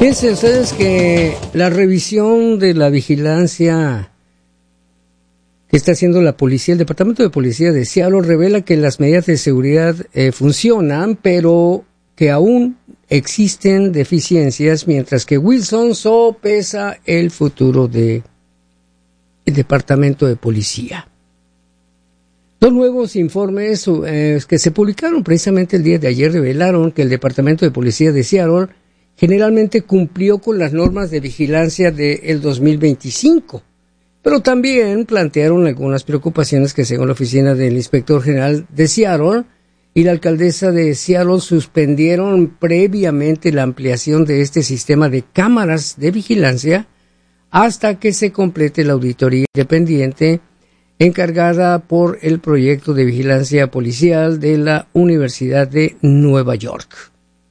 Fíjense ustedes que la revisión de la vigilancia que está haciendo la policía, el Departamento de Policía de Seattle, revela que las medidas de seguridad funcionan, pero que aún existen deficiencias, mientras que Wilson sopesa el futuro del Departamento de Policía. Dos nuevos informes que se publicaron precisamente el día de ayer revelaron que el Departamento de Policía de Seattle generalmente cumplió con las normas de vigilancia del 2025, pero también plantearon algunas preocupaciones que, según la oficina del Inspector General de Seattle y la alcaldesa de Seattle, suspendieron previamente la ampliación de este sistema de cámaras de vigilancia hasta que se complete la auditoría independiente encargada por el proyecto de vigilancia policial de la Universidad de Nueva York.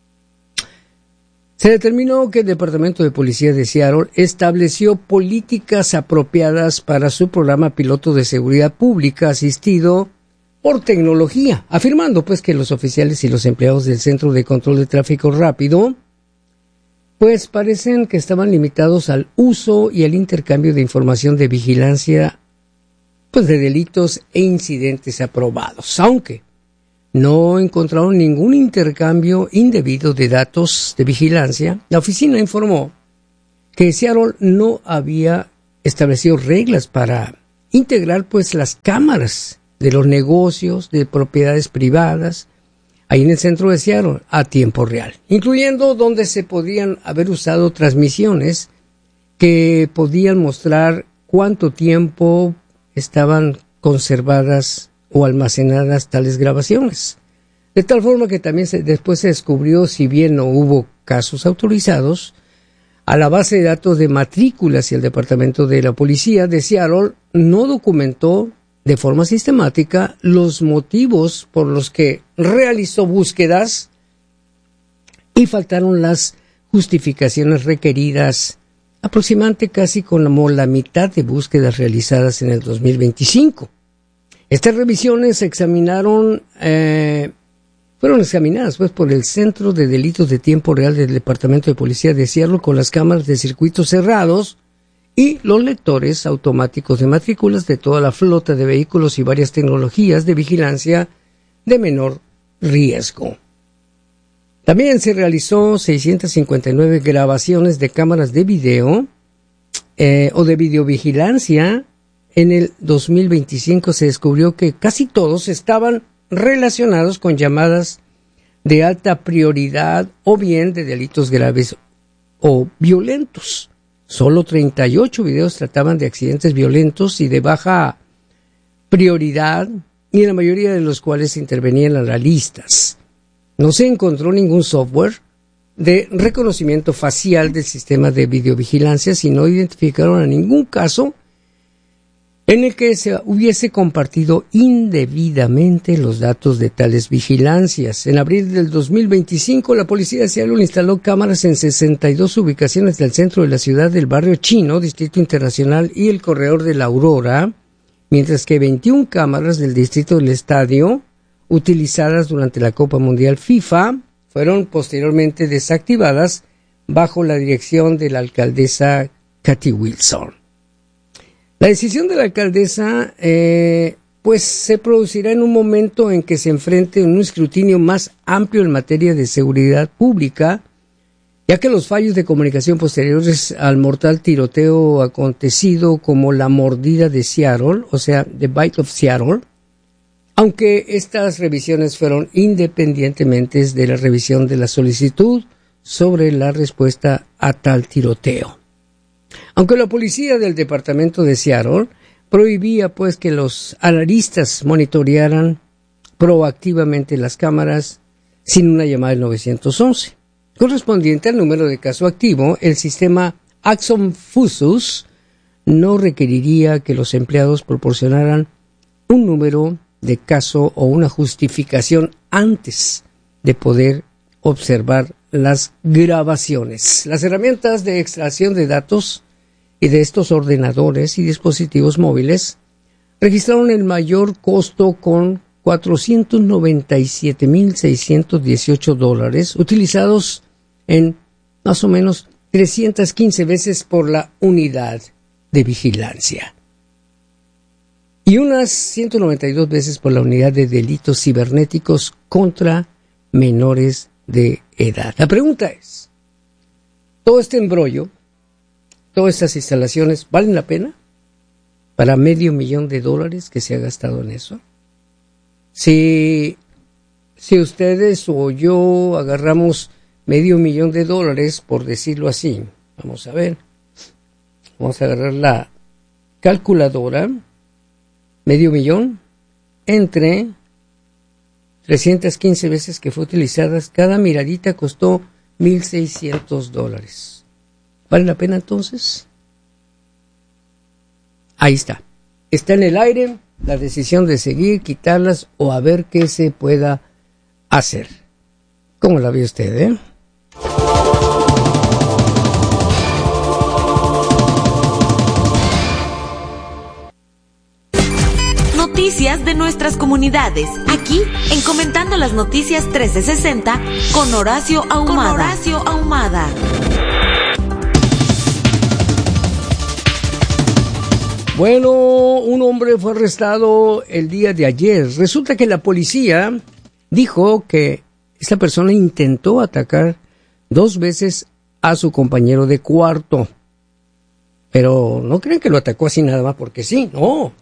Se determinó que el Departamento de Policía de Seattle estableció políticas apropiadas para su programa piloto de seguridad pública asistido por tecnología, afirmando pues que los oficiales y los empleados del Centro de Control de Tráfico Rápido pues parecen que estaban limitados al uso y al intercambio de información de vigilancia pues de delitos e incidentes aprobados, aunque no encontraron ningún intercambio indebido de datos de vigilancia. La oficina informó que Seattle no había establecido reglas para integrar pues las cámaras de los negocios de propiedades privadas ahí en el centro de Seattle a tiempo real, incluyendo donde se podían haber usado transmisiones que podían mostrar cuánto tiempo estaban conservadas o almacenadas tales grabaciones. De tal forma que también después se descubrió, si bien no hubo casos autorizados, a la base de datos de matrículas y el Departamento de la Policía de Seattle no documentó de forma sistemática los motivos por los que realizó búsquedas y faltaron las justificaciones requeridas, aproximadamente casi como la mitad de búsquedas realizadas en el 2025. Estas revisiones fueron examinadas pues por el Centro de Delitos de Tiempo Real del Departamento de Policía de Seattle con las cámaras de circuitos cerrados y los lectores automáticos de matrículas de toda la flota de vehículos y varias tecnologías de vigilancia de menor riesgo. También se realizó 659 grabaciones de cámaras de video o de videovigilancia. En el 2025 se descubrió que casi todos estaban relacionados con llamadas de alta prioridad o bien de delitos graves o violentos. Solo 38 videos trataban de accidentes violentos y de baja prioridad, y la mayoría de los cuales intervenían analistas. No se encontró ningún software de reconocimiento facial del sistema de videovigilancia, sino identificaron a ningún caso en el que se hubiese compartido indebidamente los datos de tales vigilancias. En abril del 2025, la policía de Seattle instaló cámaras en 62 ubicaciones del centro de la ciudad, del barrio chino, Distrito Internacional y el Corredor de la Aurora, mientras que 21 cámaras del distrito del estadio, utilizadas durante la Copa Mundial FIFA, fueron posteriormente desactivadas bajo la dirección de la alcaldesa Kathy Wilson. La decisión de la alcaldesa pues se producirá en un momento en que se enfrente un escrutinio más amplio en materia de seguridad pública, ya que los fallos de comunicación posteriores al mortal tiroteo acontecido como la mordida de Seattle, o sea, The Bite of Seattle, aunque estas revisiones fueron independientemente de la revisión de la solicitud sobre la respuesta a tal tiroteo. Aunque la policía del departamento de Seattle prohibía pues que los analistas monitorearan proactivamente las cámaras sin una llamada del 911. Correspondiente al número de caso activo, el sistema Axon Fusus no requeriría que los empleados proporcionaran un número de caso o una justificación antes de poder observar las grabaciones. Las herramientas de extracción de datos y de estos ordenadores y dispositivos móviles registraron el mayor costo con $497,618 utilizados en más o menos 315 veces por la unidad de vigilancia y unas 192 veces por la unidad de delitos cibernéticos contra menores de edad. La pregunta es, ¿todo este embrollo, todas estas instalaciones, valen la pena para $500,000 que se ha gastado en eso? Si ustedes o yo agarramos $500,000, por decirlo así, vamos a ver, vamos a agarrar la calculadora, $500,000 entre 315 veces que fue utilizada, cada miradita costó $1,600. ¿Vale la pena entonces? Ahí está. Está en el aire la decisión de seguir, quitarlas o a ver qué se pueda hacer. ¿Cómo la ve usted, Noticias de nuestras comunidades, aquí en Comentando las Noticias 1360 con Horacio Ahumada. Bueno, un hombre fue arrestado el día de ayer. Resulta que la policía dijo que esta persona intentó atacar 2 veces a su compañero de cuarto. Pero no creen que lo atacó así nada más porque sí, no.